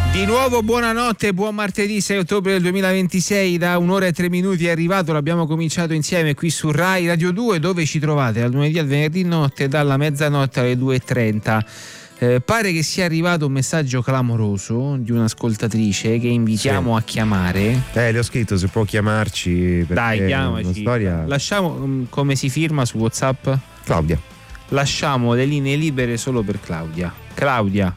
Di nuovo buonanotte, buon martedì 6 ottobre del 2026, da 1 ora e 3 minuti è arrivato, l'abbiamo cominciato insieme qui su Rai Radio 2, dove ci trovate dal lunedì al venerdì notte dalla mezzanotte alle 2:30. Pare che sia arrivato un messaggio clamoroso di un'ascoltatrice che invitiamo a chiamare. Le ho scritto se può chiamarci. Dai, chiamaci. Storia... Lasciamo, come si firma su WhatsApp? Claudia. Lasciamo le linee libere solo per Claudia. Claudia.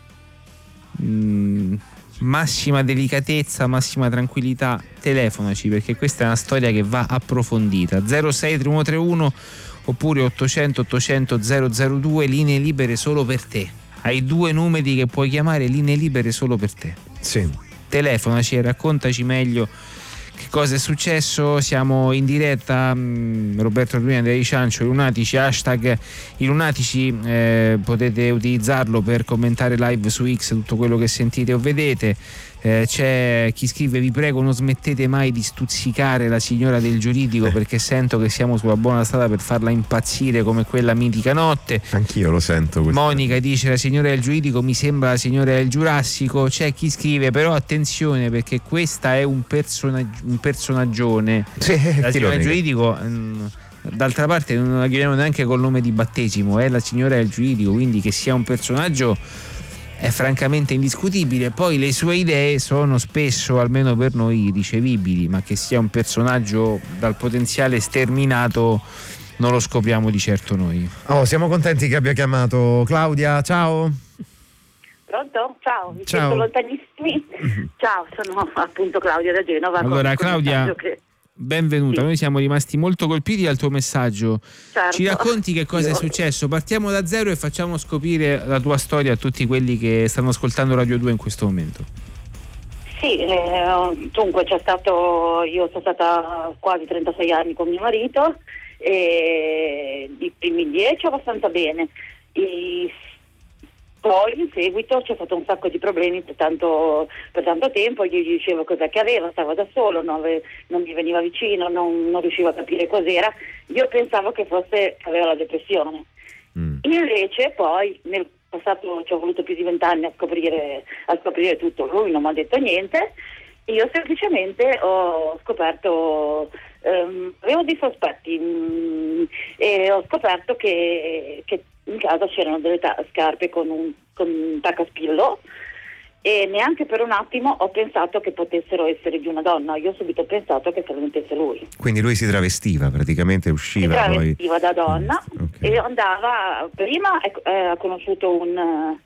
Massima delicatezza, massima tranquillità, telefonaci, perché questa è una storia che va approfondita. 063131 oppure 800 800 002, linee libere solo per te. Hai 2 numeri che puoi chiamare, linee libere solo per te. Sì. Telefonaci e raccontaci meglio che cosa è successo. Siamo in diretta, Roberto Arduino, Andrea Di Ciancio, i Lunatici, hashtag i Lunatici, potete utilizzarlo per commentare live su X tutto quello che sentite o vedete. C'è chi scrive: vi prego non smettete mai di stuzzicare la signora del giuridico, perché sento che siamo sulla buona strada per farla impazzire come quella mitica notte. Anch'io lo sento questo. Monica dice: la signora del giuridico mi sembra la signora del Giurassico. C'è chi scrive: però attenzione, perché questa è un personaggione. La signora del giuridico, d'altra parte, non la chiamiamo neanche col nome di battesimo, è la signora del giuridico, quindi che sia un personaggio è francamente indiscutibile. Poi le sue idee sono spesso, almeno per noi, ricevibili, ma che sia un personaggio dal potenziale sterminato non lo scopriamo di certo noi. Siamo contenti che abbia chiamato Claudia. Ciao. Pronto? Ciao, mi Ciao. sento lontanissimi. Ciao, sono appunto Claudia da Genova. Allora Claudia, benvenuta. Noi siamo rimasti molto colpiti dal tuo messaggio. Certo. Ci racconti che cosa è successo? Partiamo da zero e facciamo scoprire la tua storia a tutti quelli che stanno ascoltando Radio 2 in questo momento. Sì, dunque io sono stata quasi 36 anni con mio marito, e i primi 10 abbastanza bene. Poi in seguito c'è stato un sacco di problemi per tanto tempo. Io gli dicevo cos'è che aveva, stava da solo, non mi veniva vicino, non riuscivo a capire cos'era. Io pensavo che aveva la depressione. Invece poi nel passato ci ho voluto più di 20 anni a scoprire tutto. Lui non mi ha detto niente. Io semplicemente ho scoperto, avevo dei sospetti, e ho scoperto che in casa c'erano delle scarpe con un taccaspillo, e neanche per un attimo ho pensato che potessero essere di una donna. Io ho subito pensato che se lo mettesse lui. Quindi lui si travestiva, praticamente usciva. Si travestiva da donna, okay. E andava, prima ha conosciuto un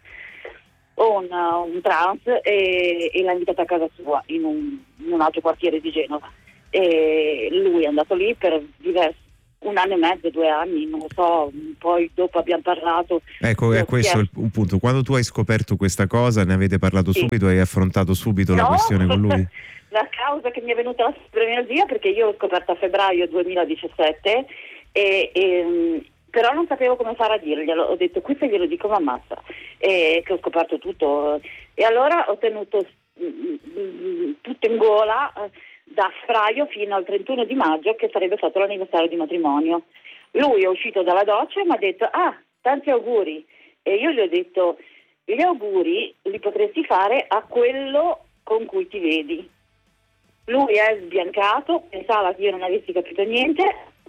trans e l'ha invitato a casa sua in un altro quartiere di Genova, e lui è andato lì per 1 anno e mezzo, 2 anni, non lo so. Poi dopo abbiamo parlato. Ecco, è questo un punto. Quando tu hai scoperto questa cosa, ne avete parlato subito e hai affrontato subito la questione con lui? La causa che mi è venuta la fibromialgia, perché io l'ho scoperta a febbraio 2017 però non sapevo come fare a dirglielo. Ho detto: qui se glielo dico mi ammazza, che ho scoperto tutto. E allora ho tenuto tutto in gola da febbraio fino al 31 di maggio, che sarebbe stato l'anniversario di matrimonio. Lui è uscito dalla doccia e mi ha detto: tanti auguri. E io gli ho detto: gli auguri li potresti fare a quello con cui ti vedi. Lui è sbiancato, pensava che io non avessi capito niente,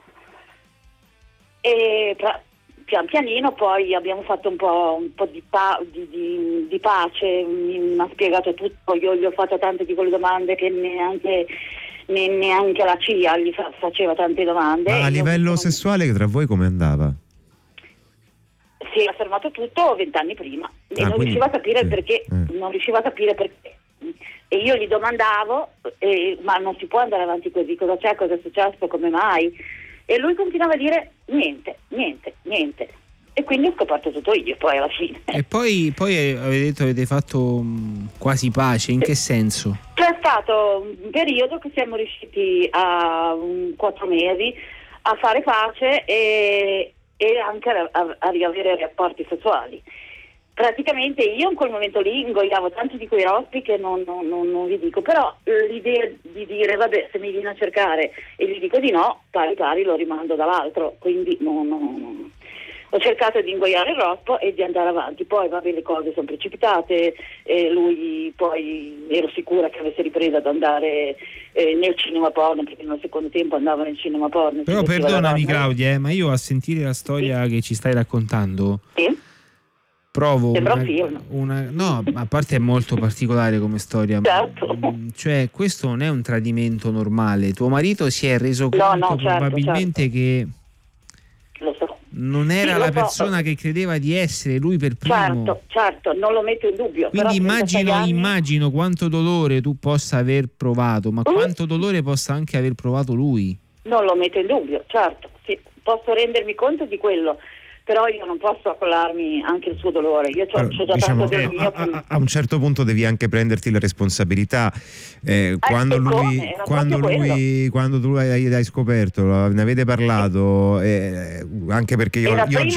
e pian pianino poi abbiamo fatto un po' di pace. Mi ha spiegato tutto, io gli ho fatto tante di quelle domande che neanche la CIA gli faceva tante domande. Ma a livello sessuale tra voi come andava? Si era fermato tutto 20 anni prima e non riusciva a capire il perché, non riusciva a capire perché. E io gli domandavo: ma non si può andare avanti così, cosa c'è, cosa è successo, come mai? E lui continuava a dire niente. E quindi ho scoperto tutto io poi alla fine. E poi avete detto avete fatto quasi pace, in che senso? C'è stato un periodo che siamo riusciti a 4 mesi a fare pace e anche a riavere rapporti sessuali. Praticamente io in quel momento lì ingoiavo tanti di quei rospi che non vi dico, però l'idea di dire vabbè, se mi viene a cercare e gli dico di no, pari lo rimando dall'altro, quindi Ho cercato di ingoiare il rospo e di andare avanti, poi le cose sono precipitate e lui poi ero sicura che avesse ripreso ad andare nel cinema porno, perché nel secondo tempo andava nel cinema porno. Però perdonami Claudia, ma io a sentire la storia che ci stai raccontando provo no, a parte è molto particolare come storia, certo. Cioè questo non è un tradimento normale. Tuo marito si è reso conto probabilmente che lo so. Non era la persona che credeva di essere lui per primo. Certo, non lo metto in dubbio. Quindi immagino quanto dolore tu possa aver provato, ma quanto dolore possa anche aver provato lui. Non lo metto in dubbio, certo, sì, posso rendermi conto di quello, però io non posso accollarmi anche il suo dolore. Io c'ho già tanto del mio. A un certo punto devi anche prenderti la responsabilità. Quando tu l'hai scoperto, ne avete parlato, anche perché io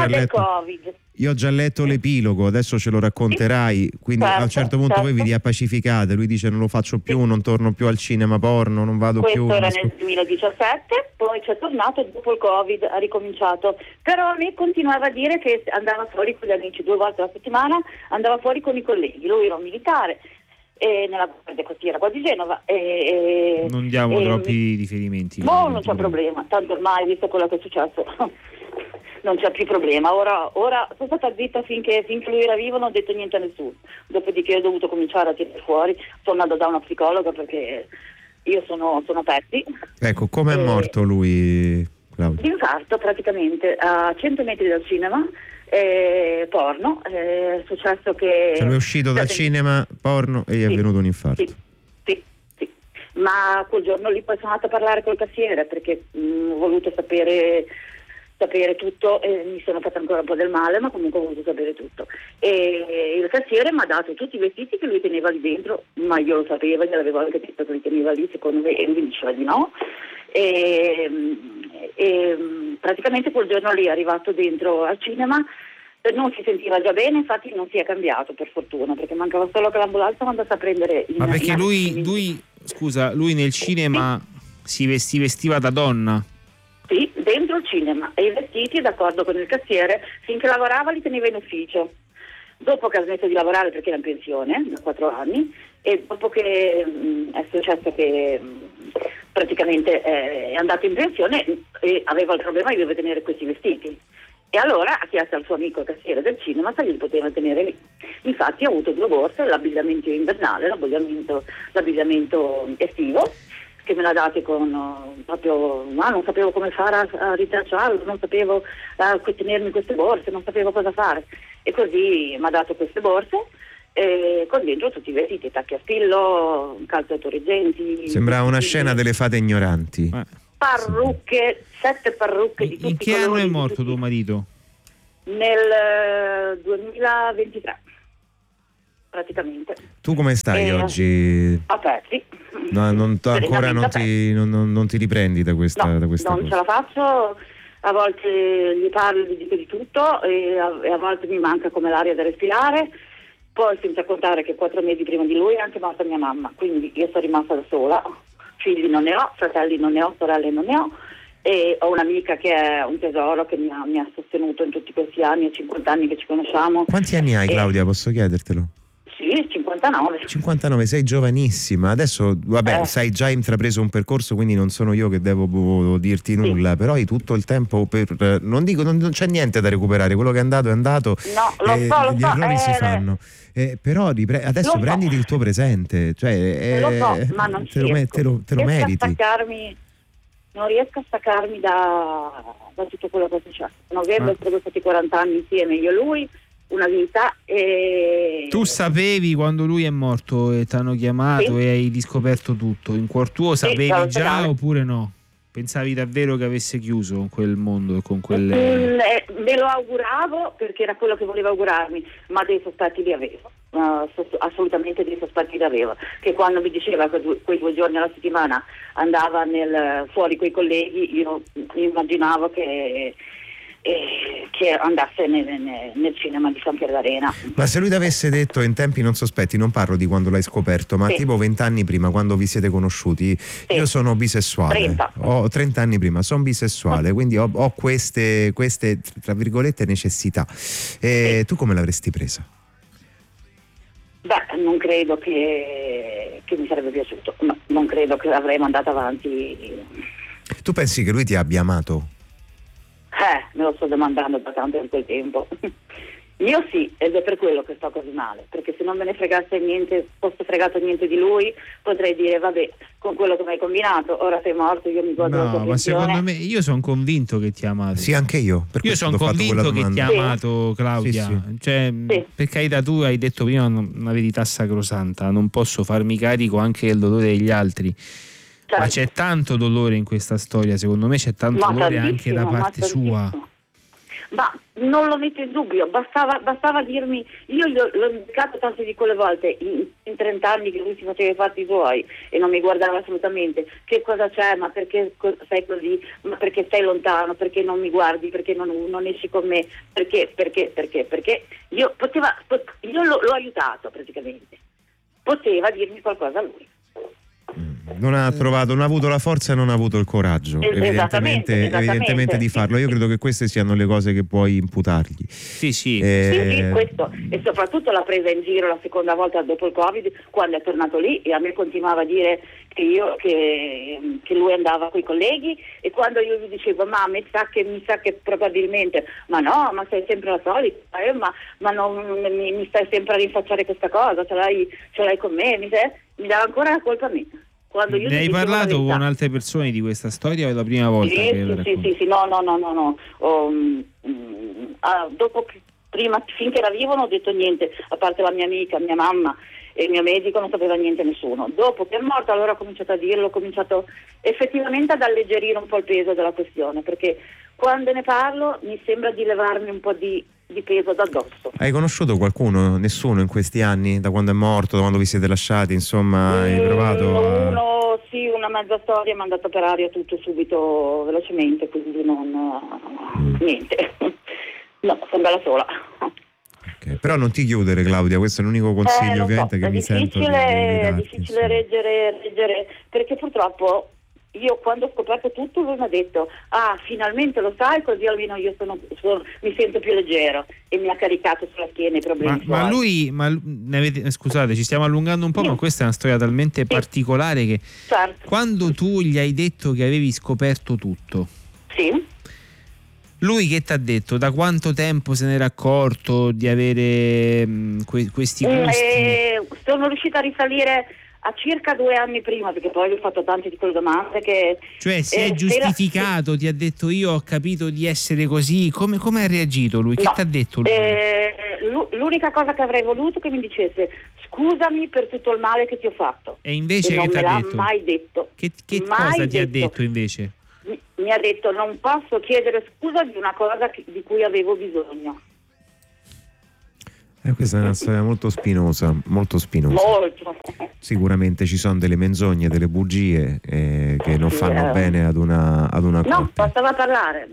ho già letto l'epilogo, adesso ce lo racconterai, quindi a un certo punto voi vi riappacificate, lui dice non lo faccio più, non torno più al cinema porno, non vado più. Questo era nel 2017, poi c'è tornato dopo il Covid, ha ricominciato, però a me continuava a dire che andava fuori con gli amici 2 volte alla settimana, andava fuori con i colleghi, lui era un militare nella Guardia Costiera qua di Genova. Non diamo troppi riferimenti. No, non c'è problema, tanto ormai visto quello che è successo non c'è più problema. Ora sono stata zitta finché lui era vivo, non ho detto niente a nessuno, dopodiché ho dovuto cominciare a tirare fuori, sono andata da una psicologa perché io sono a pezzi. Ecco, come è morto lui, Claudio? Di infarto praticamente, a 100 metri dal cinema porno, è successo che lui è uscito dal cinema porno e gli è venuto un infarto. Sì, ma quel giorno lì poi sono andata a parlare col cassiere perché ho voluto sapere tutto e mi sono fatta ancora un po' del male, ma comunque ho voluto sapere tutto, e il cassiere mi ha dato tutti i vestiti che lui teneva lì dentro, ma io lo sapevo, gliel'avevo anche detto che li teneva lì, secondo me, e lui diceva di no, e praticamente quel giorno lì è arrivato dentro al cinema, non si sentiva già bene, infatti non si è cambiato per fortuna, perché mancava solo che l'ambulanza è andata a prendere ma perché lui nel cinema si vestiva da donna? Sì, dentro il cinema, e i vestiti, d'accordo con il cassiere, finché lavorava li teneva in ufficio. Dopo che ha smesso di lavorare perché era in pensione da 4 anni, e dopo che è successo che praticamente è andato in pensione e aveva il problema di dover tenere questi vestiti. E allora ha chiesto al suo amico cassiere del cinema se li poteva tenere lì. Infatti ha avuto 2 borse, l'abbigliamento invernale, l'abbigliamento estivo, che me l'ha date con proprio, non sapevo come fare a ritracciarlo, non sapevo tenermi queste borse, non sapevo cosa fare, e così mi ha dato queste borse con dentro tutti i vestiti, tacchi a spillo, calzature reggenti. Sembrava una scena delle fate ignoranti. Parrucche, 7 parrucche di tutti i colori. In che anno è morto tuo marito? Nel 2023. Praticamente. Tu come stai oggi? A pezzi. No, ancora non ti riprendi da questa non cosa. Ce la faccio, a volte gli parlo, gli dico di tutto e a volte mi manca come l'aria da respirare, poi senza contare che 4 mesi prima di lui è anche morta mia mamma, quindi io sono rimasta da sola, figli non ne ho, fratelli non ne ho, sorelle non ne ho, e ho un'amica che è un tesoro che mi ha sostenuto in tutti questi anni, 50 anni che ci conosciamo. Quanti anni hai, Claudia, posso chiedertelo? Sì, 59. 59, sei giovanissima. Adesso, sai già intrapreso un percorso, quindi non sono io che devo dirti nulla, però hai tutto il tempo per... Non c'è niente da recuperare, quello che è andato è andato. No, lo so. Gli errori si fanno. Però adesso prenditi il tuo presente, cioè lo so, ma non te lo meriti. Non riesco a staccarmi da tutto quello che è successo. A novembre sono stati 40 anni insieme, io e lui, una vita. E tu sapevi quando lui è morto e ti hanno chiamato e hai riscoperto tutto? In cuor tuo sapevi già oppure no? Pensavi davvero che avesse chiuso con quel mondo e con quelle... Me lo auguravo perché era quello che volevo augurarmi, ma dei sospetti li avevo, assolutamente dei sospetti li avevo, che quando mi diceva che quei 2 giorni alla settimana andava fuori coi colleghi, io immaginavo che che andasse nel cinema di San Pier d'Arena. Ma se lui ti avesse detto in tempi non sospetti, non parlo di quando l'hai scoperto, ma tipo 20 anni prima, quando vi siete conosciuti, io sono bisessuale, 30 anni prima, sono bisessuale, quindi ho queste tra virgolette necessità, tu come l'avresti presa? Beh, non credo che mi sarebbe piaciuto, no, non credo che l'avrei mandata avanti. Tu pensi che lui ti abbia amato? Me lo sto domandando da tanto in quel tempo. Io sì, ed è per quello che sto così male, perché se non me ne fregasse niente, fosse fregato niente di lui, potrei dire vabbè, con quello che mi hai combinato, ora sei morto, io mi godo la tua ma secondo me, io sono convinto che ti ha amato. Sì, anche io. Io sono convinto che ti ha amato, Claudia. Sì. Cioè, per carità, tu hai detto prima una verità sacrosanta, non posso farmi carico anche del dolore degli altri. Certo. Ma c'è tanto dolore in questa storia, secondo me c'è tanto dolore anche da parte sua. Ma non lo metto in dubbio, bastava dirmi, io l'ho indicato tante di quelle volte in 30 anni che lui si faceva i fatti suoi e non mi guardava assolutamente, che cosa c'è, ma perché sei così, ma perché stai lontano, perché non mi guardi, perché non esci con me, perché io l'ho aiutato praticamente, poteva dirmi qualcosa a lui. Non ha avuto la forza e non ha avuto il coraggio evidentemente di farlo. Io credo che queste siano le cose che puoi imputargli. Sì, questo, e soprattutto l'ha presa in giro la seconda volta dopo il Covid, quando è tornato lì e a me continuava a dire che lui andava con i colleghi, e quando io gli dicevo ma mi sa che probabilmente, ma no, ma sei sempre la solita, ma non mi stai sempre a rinfacciare questa cosa, ce l'hai con me, mi dava ancora la colpa a me. Quando io ne hai parlato con altre persone di questa storia o è la prima volta? Sì, no. Dopo, prima, finché era vivo non ho detto niente, a parte la mia amica, mia mamma e il mio medico, non sapeva niente nessuno. Dopo che è morto allora ho cominciato a dirlo, ho cominciato effettivamente ad alleggerire un po' il peso della questione, perché quando ne parlo mi sembra di levarmi un po' di peso da addosso. Hai conosciuto qualcuno? Nessuno in questi anni, da quando è morto, da quando vi siete lasciati, insomma, hai provato sì, una mezza storia, mandato per aria tutto subito, velocemente, quindi niente. No, sono bella sola. Okay. Però non ti chiudere, Claudia, questo è l'unico consiglio ovviamente che mi sento di darti. È difficile reggere, perché purtroppo io quando ho scoperto tutto lui mi ha detto finalmente lo sai, così almeno io mi sento più leggero, e mi ha caricato sulla schiena i problemi scusate, ci stiamo allungando un po', ma questa è una storia talmente particolare che quando tu gli hai detto che avevi scoperto tutto, lui che ti ha detto? Da quanto tempo se n'era accorto di avere questi gusti? Sono riuscita a risalire a circa 2 anni prima, perché poi gli ho fatto tante di quelle domande che... Cioè si è giustificato, ti ha detto io ho capito di essere così, come ha reagito lui? Che ti ha detto lui? L'unica cosa che avrei voluto che mi dicesse scusami per tutto il male che ti ho fatto. E invece che ti ha detto? Mai detto. Che cosa ti ha detto invece? Mi ha detto non posso chiedere scusa di una cosa di cui avevo bisogno. Questa è una storia molto spinosa. Molto. Sicuramente ci sono delle menzogne, delle bugie che non fanno bene ad una coppia. No, bastava parlare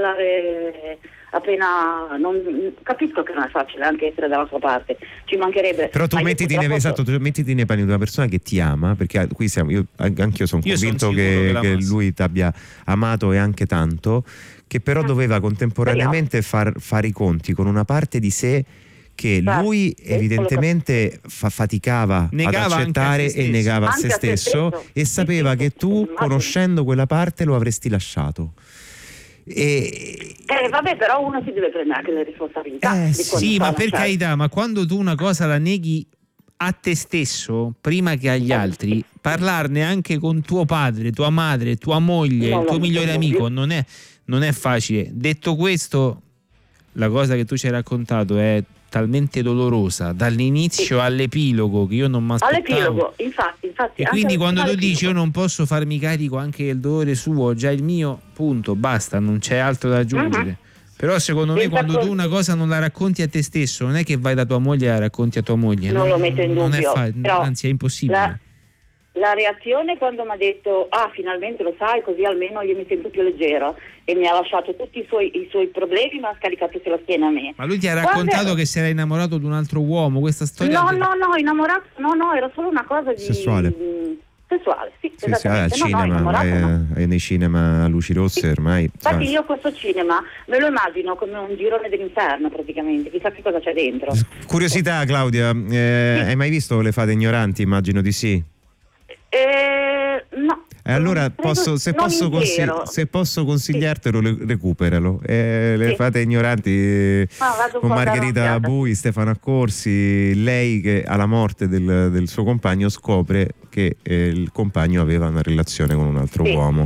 appena. Capisco che non è facile anche essere dalla sua parte, ci mancherebbe. Però tu mettiti nei panni di una persona che ti ama, perché qui anch'io sono convinto che lui ti abbia amato, e anche tanto, che però doveva contemporaneamente fare i conti con una parte di sé che lui evidentemente faticava ad accettare e negava a se stesso, e sapeva che tu, conoscendo quella parte, lo avresti lasciato. Vabbè, però uno si deve prendere anche le responsabilità. Sì, ma per carità, ma quando tu una cosa la neghi a te stesso prima che agli altri, parlarne anche con tuo padre, tua madre, tua moglie, il tuo migliore amico non è facile. Detto questo, la cosa che tu ci hai raccontato è talmente dolorosa dall'inizio all'epilogo, che io non mi aspettavo. All'epilogo, infatti. E quindi quando tu dici io non posso farmi carico anche del dolore suo, già il mio, punto, basta, non c'è altro da aggiungere. Però secondo me quando tu una cosa non la racconti a te stesso, non è che vai da tua moglie e la racconti a tua moglie. Non lo metto in dubbio. Anzi, è impossibile. La reazione quando mi ha detto finalmente lo sai, così almeno io mi sento più leggero, e mi ha lasciato tutti i suoi problemi, ma ha scaricato sulla schiena a me. Ma lui ti ha raccontato che si era innamorato di un altro uomo, questa storia? No, innamorato, era solo una cosa di sessuale. Sessuale, sì, al cinema, nei cinema a luci rosse ormai. Infatti io questo cinema me lo immagino come un girone dell'inferno praticamente, chissà che cosa c'è dentro. Curiosità, Claudia, hai mai visto Le fate ignoranti? Immagino di sì. No. Allora se posso consigliartelo, recuperalo. Le fate ignoranti con Margherita Bui, Stefano Accorsi. Lei che alla morte del suo compagno scopre che il compagno aveva una relazione con un altro uomo.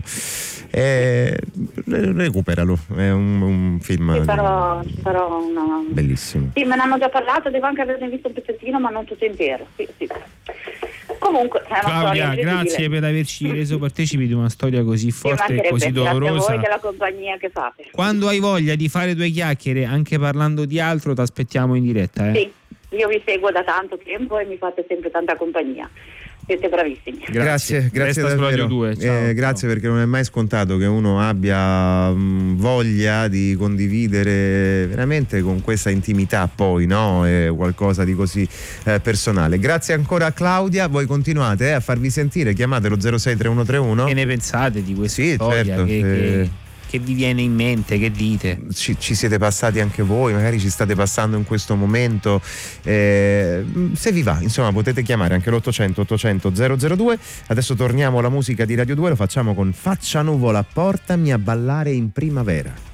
Recuperalo, è un film bellissimo. Sì, me ne hanno già parlato, devo anche averne visto un pezzettino, ma non tutto intero. Sì. Comunque è una Claudia, grazie per averci reso partecipi di una storia così forte e così dolorosa. Grazie a voi della compagnia che fate. Quando hai voglia di fare due chiacchiere, anche parlando di altro, ti aspettiamo in diretta. Sì, io vi seguo da tanto tempo e mi fate sempre tanta compagnia. Siete bravissimi. Grazie davvero. 2. Grazie, perché non è mai scontato che uno abbia voglia di condividere veramente con questa intimità, poi qualcosa di così personale. Grazie ancora a Claudia, voi continuate a farvi sentire, chiamatelo 06331. Che ne pensate di questa storia? Certo, che vi viene in mente, che dite? Ci siete passati anche voi, magari ci state passando in questo momento, se vi va, insomma, potete chiamare anche l'800 800 002. Adesso torniamo alla musica di Radio 2, lo facciamo con Faccia Nuvola, portami a ballare in primavera.